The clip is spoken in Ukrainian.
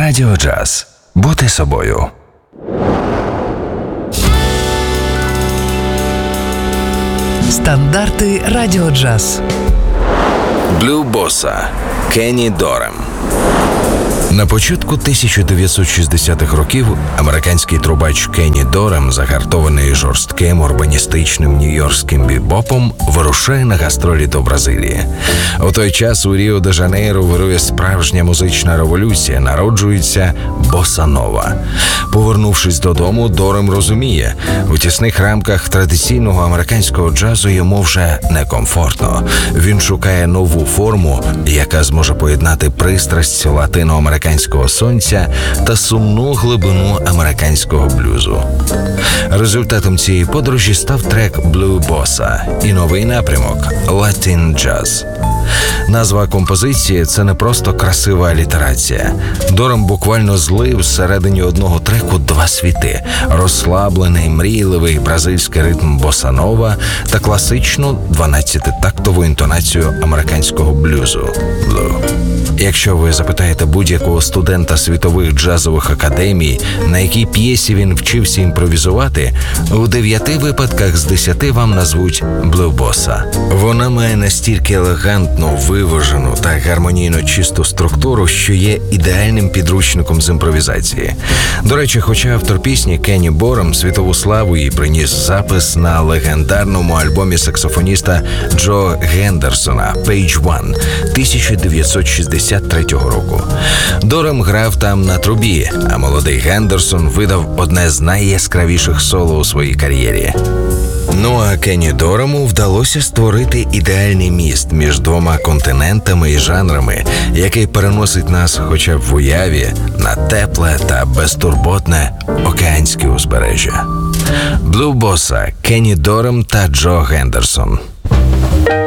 Радіо Джаз. Бути собою. Стандарти Радіо Джаз. Blue Bossa. Кенні Дорем. На початку 1960-х років американський трубач Кенні Дорем, загартований жорстким урбаністичним нью-йоркським бібопом, вирушає на гастролі до Бразилії. У той час у Ріо-де-Жанейро вирує справжня музична революція, народжується боса-нова. Повернувшись додому, Дорем розуміє, у тісних рамках традиційного американського джазу йому вже некомфортно. Він шукає нову форму, яка зможе поєднати пристрасть латиноамериканського сонця та сумну глибину американського блюзу. Результатом цієї подорожі став трек Blue Bossa і новий напрямок – Latin Jazz. Назва композиції – це не просто красива алітерація. Дорем буквально злив всередині одного треку два світи – розслаблений, мрійливий бразильський ритм боса-нова та класичну 12-тактову інтонацію американського блюзу – Blue. Якщо ви запитаєте будь-якого студента світових джазових академій, на якій п'єсі він вчився імпровізувати, у 9 випадках з 10 вам назвуть Blue Bossa. Вона має настільки елегантну, виважену та гармонійно чисту структуру, що є ідеальним підручником з імпровізації. До речі, хоча автор пісні Кенні Дорем світову славу їй приніс запис на легендарному альбомі саксофоніста Джо Гендерсона «Page One» 1963 року. Дорем грав там на трубі, а молодий Гендерсон видав одне з найяскравіших соло у своїй кар'єрі. Ну а Кенні Дорему вдалося створити ідеальний міст між двома континентами і жанрами, який переносить нас хоча б в уяві на тепле та безтурботне океанське узбережжя. Blue Bossa, Кенні Дорем та Джо Гендерсон.